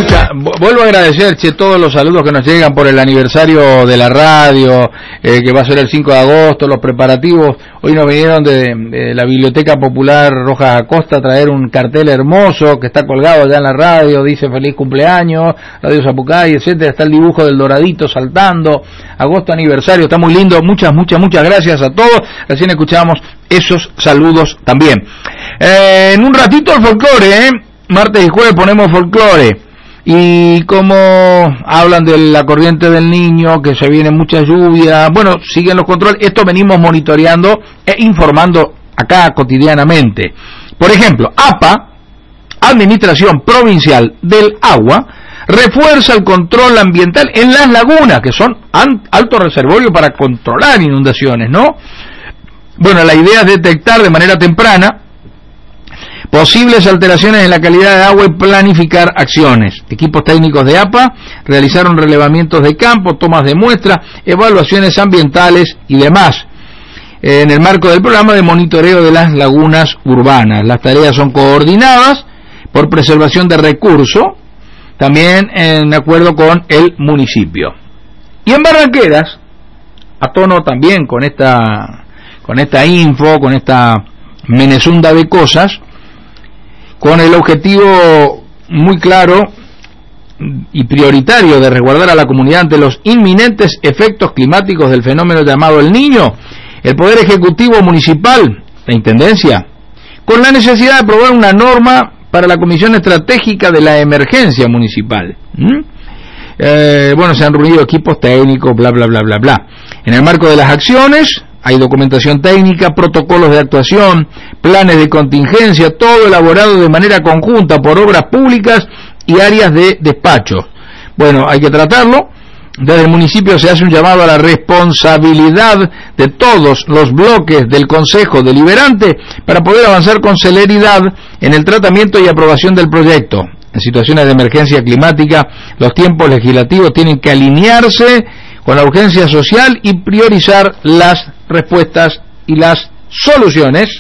Vuelvo a agradecer, todos los saludos que nos llegan por el aniversario de la radio, que va a ser el 5 de agosto, los preparativos. Hoy nos vinieron de la Biblioteca Popular Rojas Acosta a traer un cartel hermoso que está colgado allá en la radio, dice feliz cumpleaños, Radio Zapucay, etcétera. Está el dibujo del doradito saltando, agosto aniversario, está muy lindo. Muchas gracias a todos. Recién escuchábamos esos saludos también. En un ratito el folclore, martes y jueves ponemos folclore. Y como hablan de la corriente del Niño, que se viene mucha lluvia, bueno, siguen los controles. Esto venimos monitoreando e informando acá cotidianamente. Por ejemplo, APA, Administración Provincial del Agua, refuerza el control ambiental en las lagunas, que son alto reservorio para controlar inundaciones, ¿no? Bueno, la idea es detectar de manera temprana posibles alteraciones en la calidad de agua y planificar acciones. Equipos técnicos de APA realizaron relevamientos de campo, tomas de muestra, evaluaciones ambientales y demás, en el marco del programa de monitoreo de las lagunas urbanas. Las tareas son coordinadas por preservación de recursos, también en acuerdo con el municipio. Y en Barranqueras, a tono también con esta info, con esta menezunda de cosas, con el objetivo muy claro y prioritario de resguardar a la comunidad ante los inminentes efectos climáticos del fenómeno llamado El Niño, el Poder Ejecutivo Municipal, la Intendencia, con la necesidad de aprobar una norma para la Comisión Estratégica de la Emergencia Municipal. Bueno, se han reunido equipos técnicos, bla. En el marco de las acciones hay documentación técnica, protocolos de actuación, planes de contingencia, todo elaborado de manera conjunta por obras públicas y áreas de despacho. Bueno, hay que tratarlo. Desde el municipio se hace un llamado a la responsabilidad de todos los bloques del Consejo Deliberante para poder avanzar con celeridad en el tratamiento y aprobación del proyecto. En situaciones de emergencia climática, los tiempos legislativos tienen que alinearse con la urgencia social y priorizar las respuestas y las soluciones.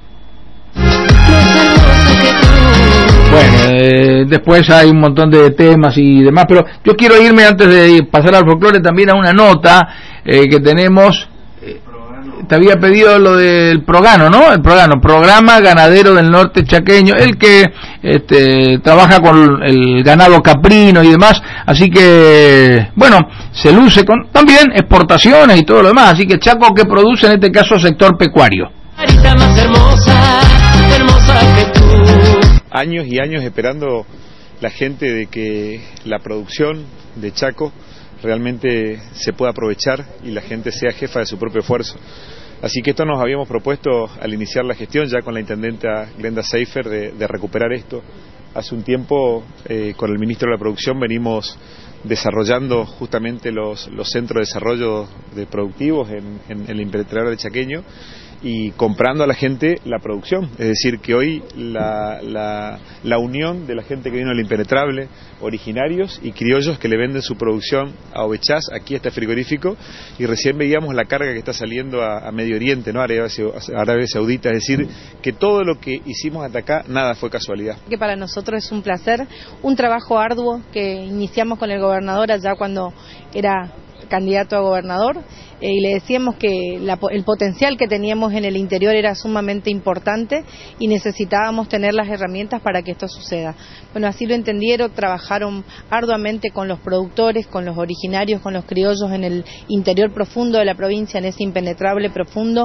Bueno, después hay un montón de temas y demás, pero yo quiero irme, antes de pasar al folclore, también a una nota que tenemos. Te había pedido lo del Progano, ¿no? El Programa Ganadero del Norte Chaqueño, el que trabaja con el ganado caprino y demás, así que, bueno, se luce con también exportaciones y todo lo demás, así que Chaco, que produce en este caso sector pecuario. Más hermosa que tú. Años y años esperando la gente de que la producción de Chaco realmente se pueda aprovechar y la gente sea jefa de su propio esfuerzo. Así que esto nos habíamos propuesto al iniciar la gestión ya con la intendenta Glenda Seifer de recuperar esto. Hace un tiempo con el ministro de la Producción venimos desarrollando justamente los centros de desarrollo de productivos en el impenetrable de Chaqueño y comprando a la gente la producción, es decir, que hoy la unión de la gente que vino al impenetrable, originarios y criollos que le venden su producción a Ovechás, aquí a este frigorífico, y recién veíamos la carga que está saliendo a Medio Oriente, ¿no? Arabia Saudita, es decir, que todo lo que hicimos hasta acá, nada fue casualidad. Que para nosotros es un placer, un trabajo arduo que iniciamos con el gobernador allá cuando era candidato a gobernador, y le decíamos que el potencial que teníamos en el interior era sumamente importante y necesitábamos tener las herramientas para que esto suceda. Bueno, así lo entendieron, trabajaron arduamente con los productores, con los originarios, con los criollos en el interior profundo de la provincia, en ese impenetrable profundo,